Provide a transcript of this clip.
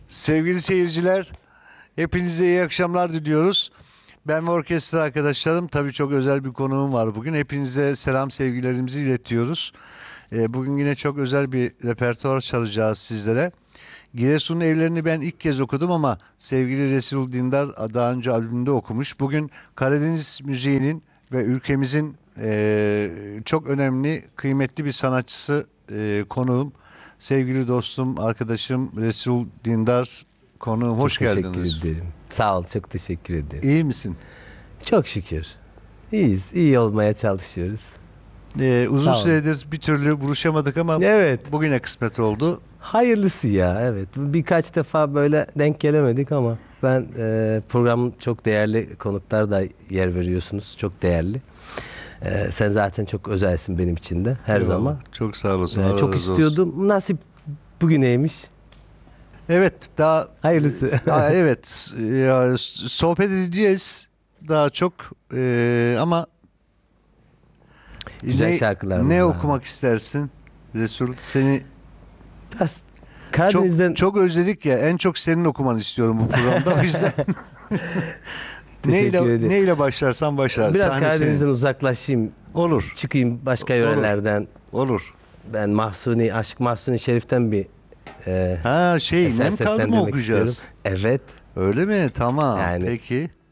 Sevgili seyirciler, hepinize iyi akşamlar diliyoruz. Ben ve orkestra arkadaşlarım, tabii çok özel bir konuğum var bugün. Hepinize selam sevgilerimizi iletiyoruz. Bugün yine çok özel bir repertuar çalacağız sizlere. Giresun'un evlerini ben ilk kez okudum ama sevgili Resul Dindar daha önce albümünde okumuş. Bugün Karadeniz müziğinin ve ülkemizin çok önemli, kıymetli bir sanatçısı konuğum. Sevgili dostum, arkadaşım Resul Dindar konuğum. Hoş Çok geldiniz. teşekkür ederim. Sağ ol, çok teşekkür ederim. İyi misin? Çok şükür. İyiyiz, iyi olmaya çalışıyoruz. Uzun Sağ olun. süredir bir türlü buluşamadık ama Evet, bugüne kısmet oldu. hayırlısı ya, evet. Birkaç defa böyle denk gelemedik ama ben programın çok değerli konuklar da yer veriyorsunuz. Çok değerli. Sen zaten çok özelsin benim için de her Eyvallah. zaman. Çok sağ olasın. Allah Çok razı olsun. istiyordum. Nasip bugüneymiş. Evet, daha Hayırlısı. evet, ya, sohbet edeceğiz daha çok ama Güzel şarkılarımız ne var. okumak istersin Resul? Seni Biraz Karadeniz'den çok özledik ya. En çok senin okumanı istiyorum bu programda. O yüzden teşekkür ederim. neyle başlarsan başlar. Biraz Sahne Karadeniz'den senin. uzaklaşayım. Olur. Çıkayım başka Olur. yörelerden. Olur. Ben Aşık Mahsuni Şerif'ten bir Ha eser Nem kaldı mı seslendirmek okuyacağız? istiyorum. Evet. Öyle mi? Tamam. Yani- Peki.